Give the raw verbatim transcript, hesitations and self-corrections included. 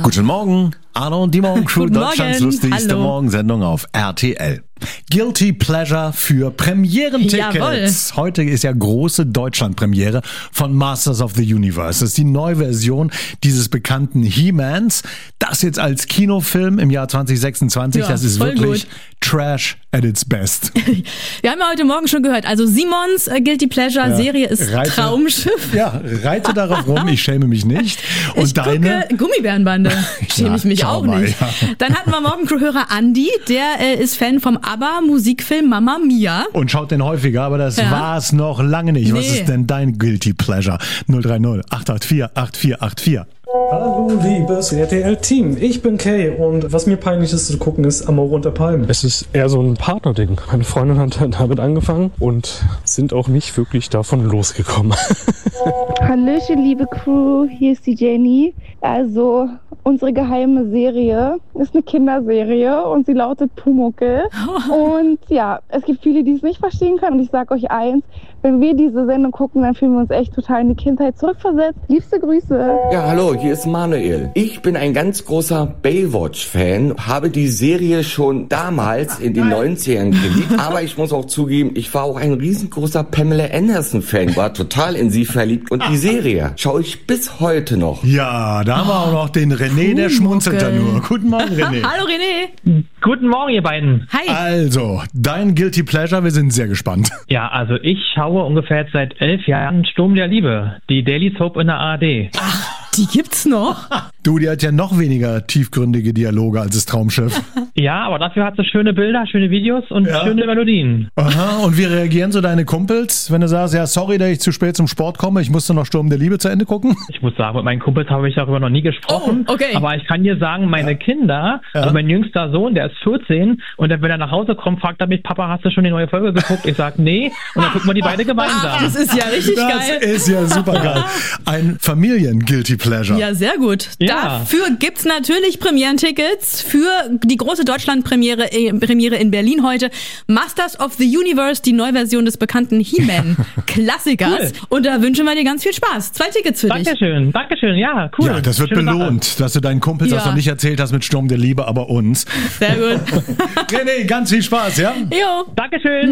Guten Morgen, Arno und die Morgencrew, Guten Deutschlands Morgen. lustigste Hallo. Morgensendung auf R T L. Guilty Pleasure für Premierentickets. Jawohl. Heute ist ja große Deutschland-Premiere von Masters of the Universe. Das ist die Neuversion dieses bekannten He-Mans. Das jetzt als Kinofilm im Jahr zwanzig sechsundzwanzig. Ja, das ist voll wirklich gut. Trash at its best. Wir haben ja heute Morgen schon gehört, also Simons äh, Guilty Pleasure Serie ist reite- Traumschiff. Ja, reite darauf rum, ich schäme mich nicht. Und ich deine... gucke Gummibärenbande. Schäme Ja, ich mich schau auch mal, nicht. ja. Dann hatten wir Morgencrew-Hörer Andi, der äh, ist Fan vom ABBA-Musikfilm Mamma Mia. Und schaut den häufiger, aber das Ja. war's noch lange nicht. Was Nee. ist denn dein Guilty Pleasure? null drei null acht acht vier acht vier acht vier. Hallo liebes R T L-Team, ich bin Kay und was mir peinlich ist zu gucken ist Amore unter Palmen. Es ist eher so ein Partnerding. Meine Freundin hat damit angefangen und sind auch nicht wirklich davon losgekommen. Hallöchen, liebe Crew, hier ist die Jenny. Also, unsere geheime Serie ist eine Kinderserie und sie lautet Pumuckl. Und ja, es gibt viele, die es nicht verstehen können. Und ich sage euch eins, wenn wir diese Sendung gucken, dann fühlen wir uns echt total in die Kindheit zurückversetzt. Liebste Grüße. Ja, hallo, hier ist Manuel. Ich bin ein ganz großer Baywatch-Fan, habe die Serie schon damals in den neunzigern geliebt, aber ich muss auch zugeben, ich war auch ein riesengroßer Pamela Anderson-Fan, war total in sie verliebt und die Serie schaue ich bis heute noch. Ja, da haben wir auch noch den René, der schmunzelt da nur. Guten Morgen, René. Hallo René. Guten Morgen, ihr beiden. Hi. Also, dein Guilty Pleasure, wir sind sehr gespannt. Ja, also ich schaue ungefähr jetzt seit elf Jahren Sturm der Liebe, die Daily Soap in der A R D. Die gibt's noch? Du, die hat ja noch weniger tiefgründige Dialoge als das Traumschiff. Ja, aber dafür hat sie schöne Bilder, schöne Videos und Ja. schöne Melodien. Aha, und wie reagieren so deine Kumpels, wenn du sagst, ja, sorry, dass ich zu spät zum Sport komme, ich musste noch Sturm der Liebe zu Ende gucken? Ich muss sagen, mit meinen Kumpels habe ich darüber noch nie gesprochen. Oh, okay. Aber ich kann dir sagen, meine Kinder, Ja. also mein jüngster Sohn, der ist vierzehn und dann, wenn er nach Hause kommt, fragt er mich, Papa, hast du schon die neue Folge geguckt? Ich sag, nee. Und dann gucken wir die beide gemeinsam. Das ist ja richtig Das geil. ist ja super geil. Ein Familien-Guilty Pleasure. Ja, sehr gut. Ja. Dafür gibt's natürlich Premierentickets für die große Deutschland-Premiere äh, Premiere in Berlin heute. Masters of the Universe, die Neuversion des bekannten He-Man-Klassikers. Cool. Und da wünschen wir dir ganz viel Spaß. Zwei Tickets für dich. Dankeschön, Dankeschön, ja, cool. Ja, das wird Schöne Sache. belohnt, dass du deinen Kumpels das Ja. noch nicht erzählt hast mit Sturm der Liebe, aber uns. Sehr gut. René, ganz viel Spaß, ja? Jo. Dankeschön.